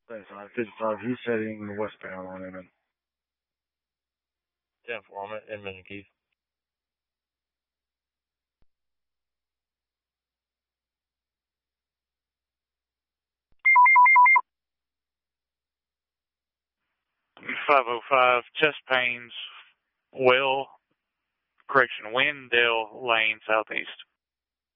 Thanks, 55. Who's heading westbound on Inman? 10-4, I'm at Inman and Keith. .505, chest pains, Wendell Lane, southeast.